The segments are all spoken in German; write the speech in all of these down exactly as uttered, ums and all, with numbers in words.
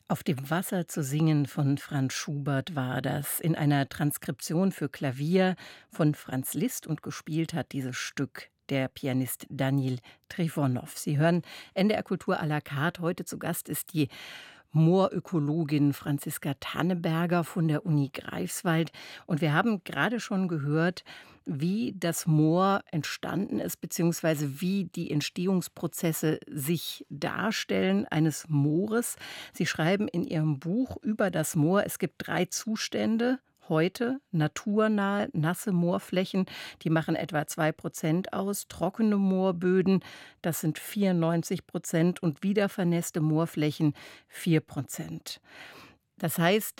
Auf dem Wasser zu singen von Franz Schubert war das in einer Transkription für Klavier von Franz Liszt, und gespielt hat dieses Stück der Pianist Danil Trifonow. Sie hören N D R Kultur à la carte. Heute zu Gast ist die Moorökologin Franziska Tanneberger von der Uni Greifswald. Und wir haben gerade schon gehört, wie das Moor entstanden ist, beziehungsweise wie die Entstehungsprozesse sich darstellen eines Moores. Sie schreiben in Ihrem Buch über das Moor, es gibt drei Zustände. Heute naturnahe, nasse Moorflächen, die machen etwa zwei Prozent aus. Trockene Moorböden, das sind vierundneunzig Prozent. Und wiedervernässte Moorflächen vier Prozent. Das heißt,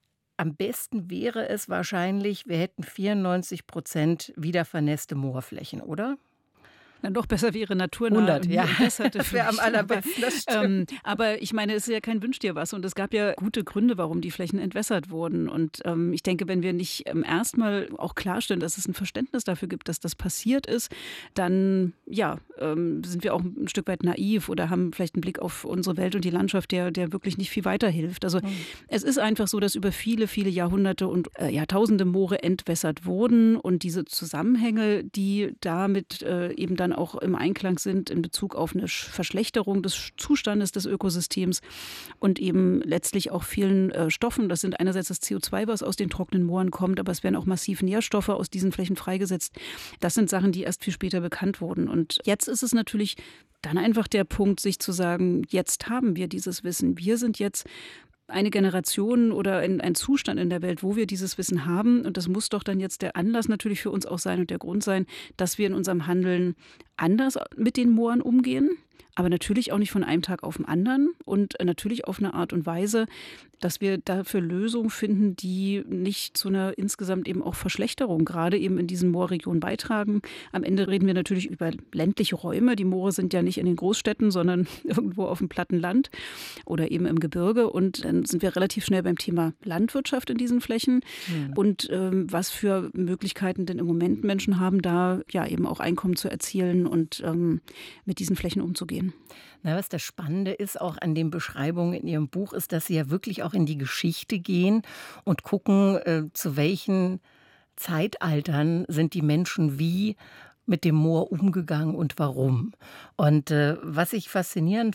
am besten wäre es wahrscheinlich, wir hätten vierundneunzig Prozent wiedervernässte Moorflächen, oder? Na, noch besser wäre naturnah hundert, ja. Das wäre am allerbesten, das stimmt. Ähm, aber ich meine, es ist ja kein Wünsch dir was. Und es gab ja gute Gründe, warum die Flächen entwässert wurden. Und ähm, ich denke, wenn wir nicht ähm, erstmal auch klarstellen, dass es ein Verständnis dafür gibt, dass das passiert ist, dann ja, ähm, sind wir auch ein Stück weit naiv oder haben vielleicht einen Blick auf unsere Welt und die Landschaft, der, der wirklich nicht viel weiterhilft. Also mhm. es ist einfach so, dass über viele, viele Jahrhunderte und äh, Jahrtausende Moore entwässert wurden. Und diese Zusammenhänge, die damit äh, eben dann auch im Einklang sind in Bezug auf eine Verschlechterung des Zustandes des Ökosystems und eben letztlich auch vielen äh, Stoffen. Das sind einerseits das C O zwei, was aus den trockenen Mooren kommt, aber es werden auch massiv Nährstoffe aus diesen Flächen freigesetzt. Das sind Sachen, die erst viel später bekannt wurden. Und jetzt ist es natürlich dann einfach der Punkt, sich zu sagen, jetzt haben wir dieses Wissen. Wir sind jetzt eine Generation oder ein, ein Zustand in der Welt, wo wir dieses Wissen haben. Und das muss doch dann jetzt der Anlass natürlich für uns auch sein und der Grund sein, dass wir in unserem Handeln anders mit den Mooren umgehen. Aber natürlich auch nicht von einem Tag auf den anderen und natürlich auf eine Art und Weise, dass wir dafür Lösungen finden, die nicht zu einer insgesamt eben auch Verschlechterung gerade eben in diesen Moorregionen beitragen. Am Ende reden wir natürlich über ländliche Räume. Die Moore sind ja nicht in den Großstädten, sondern irgendwo auf dem platten Land oder eben im Gebirge. Und dann sind wir relativ schnell beim Thema Landwirtschaft in diesen Flächen. Mhm. Und ähm, was für Möglichkeiten denn im Moment Menschen haben, da ja eben auch Einkommen zu erzielen und ähm, mit diesen Flächen umzugehen. Na, was das Spannende ist auch an den Beschreibungen in Ihrem Buch, ist, dass Sie ja wirklich auch in die Geschichte gehen und gucken, äh, zu welchen Zeitaltern sind die Menschen wie mit dem Moor umgegangen und warum. Und äh, was ich faszinierend